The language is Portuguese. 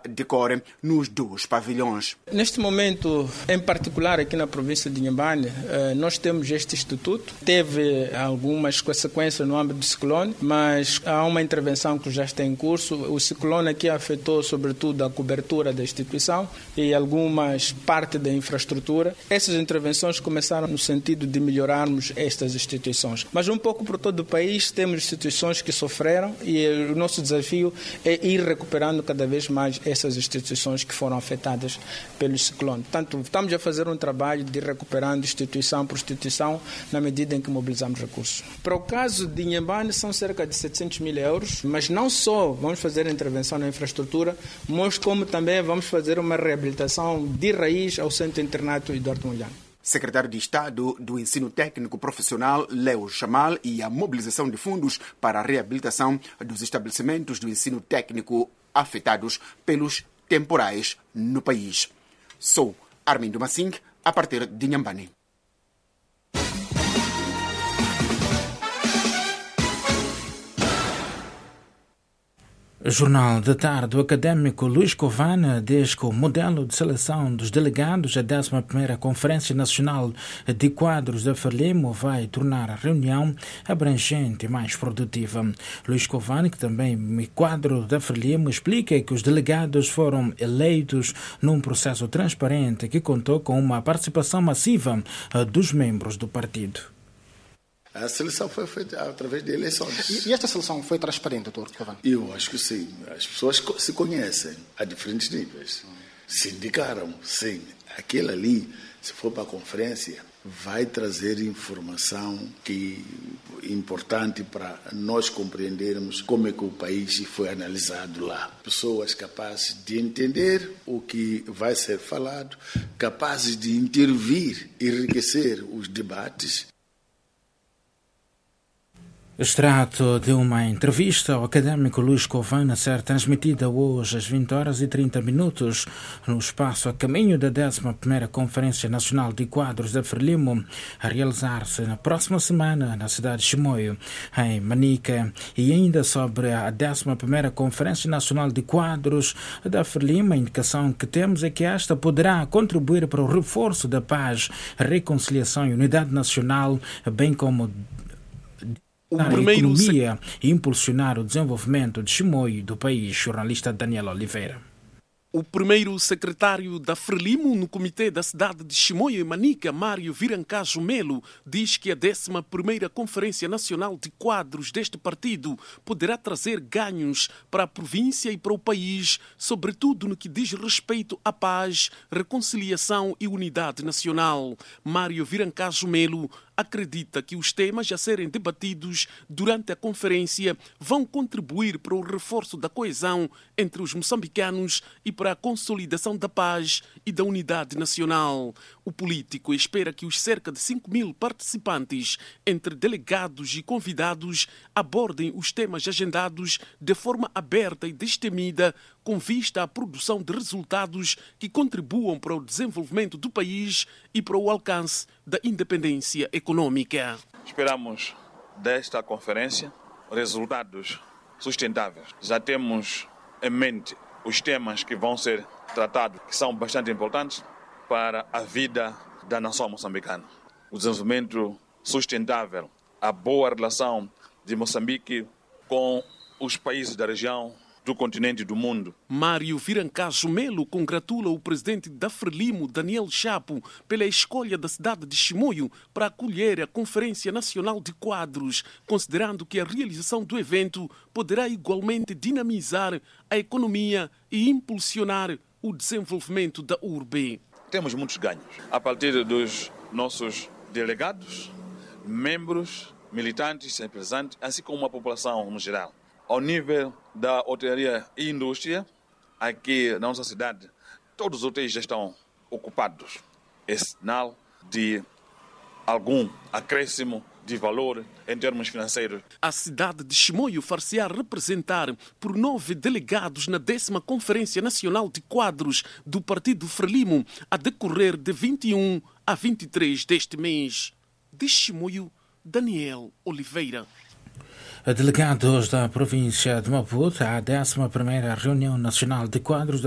decorre nos 2 pavilhões. Neste momento, em particular aqui na província de Inhambane, nós temos este instituto. Teve algumas consequências no âmbito do ciclone, mas há uma intervenção que já está em curso. O ciclone aqui afetou sobretudo a cobertura da instituição e algumas partes da infraestrutura. Essas intervenções começaram no sentido de melhorarmos estas instituições. Mas um pouco por todo o país temos instituições que sofreram e o nosso desafio é ir recuperando cada vez mais essas instituições que foram afetadas pelo ciclone. Portanto, estamos a fazer um trabalho de recuperando instituição por instituição na medida em que mobilizamos recursos. Para o caso de Inhambane são cerca de 700 mil euros, mas não só vamos fazer a intervenção na infraestrutura, mas como também vamos fazer uma reabilitação de raiz ao Centro Internato Eduardo Mondlane. Secretário de Estado do Ensino Técnico Profissional, Leo Chamal, e a mobilização de fundos para a reabilitação dos estabelecimentos do ensino técnico afetados pelos temporais no país. Sou Armindo Massing, a partir de Inhambane. Jornal da Tarde, o académico Luís Covana diz que o modelo de seleção dos delegados à 11ª Conferência Nacional de Quadros da Frelimo vai tornar a reunião abrangente e mais produtiva. Luís Covana, que também é quadro da Frelimo, explica que os delegados foram eleitos num processo transparente que contou com uma participação massiva dos membros do partido. A seleção foi feita através de eleições. E esta seleção foi transparente, doutor Covana? Eu acho que sim. As pessoas se conhecem a diferentes níveis. Se indicaram, sim. Aquele ali, se for para a conferência, vai trazer informação que é importante para nós compreendermos como é que o país foi analisado lá. Pessoas capazes de entender o que vai ser falado, capazes de intervir e enriquecer os debates. Extrato de uma entrevista ao académico Luís Covana a ser transmitida hoje às 20h30 no espaço a caminho da 11ª Conferência Nacional de Quadros da Frelimo, a realizar-se na próxima semana na cidade de Chimoio, em Manica, e ainda sobre a 11ª Conferência Nacional de Quadros da Frelimo. A indicação que temos é que esta poderá contribuir para o reforço da paz, reconciliação e unidade nacional, bem como a economia e impulsionar o desenvolvimento de Chimoio e do país. Jornalista Daniel Oliveira. O primeiro secretário da Frelimo no Comitê da cidade de Chimoio e Manica, Mário Virancajo Melo, diz que a 11ª Conferência Nacional de Quadros deste partido poderá trazer ganhos para a província e para o país, sobretudo no que diz respeito à paz, reconciliação e unidade nacional. Mário Virancajo Melo acredita que os temas a serem debatidos durante a conferência vão contribuir para o reforço da coesão entre os moçambicanos e para a consolidação da paz e da unidade nacional. O político espera que os cerca de 5.000 participantes, entre delegados e convidados, abordem os temas agendados de forma aberta e destemida, com vista à produção de resultados que contribuam para o desenvolvimento do país e para o alcance da independência econômica. Esperamos desta conferência resultados sustentáveis. Já temos em mente os temas que vão ser tratados, que são bastante importantes para a vida da nação moçambicana. O desenvolvimento sustentável, a boa relação de Moçambique com os países da região, do continente e do mundo. Mário Virancajo Melo congratula o presidente da Frelimo, Daniel Chapo, pela escolha da cidade de Chimoio para acolher a Conferência Nacional de Quadros, considerando que a realização do evento poderá igualmente dinamizar a economia e impulsionar o desenvolvimento da urbe. Temos muitos ganhos a partir dos nossos delegados, membros, militantes, simpatizantes, assim como a população no geral. Ao nível da hotelaria e indústria, aqui na nossa cidade, todos os hotéis já estão ocupados. É sinal de algum acréscimo de valor em termos financeiros. A cidade de Chimoio far-se-á representar por 9 delegados na 10ª Conferência Nacional de Quadros do Partido Frelimo, a decorrer de 21 a 23 deste mês. De Chimoio, Daniel Oliveira. Delegados da província de Maputo à 11ª Reunião Nacional de Quadros da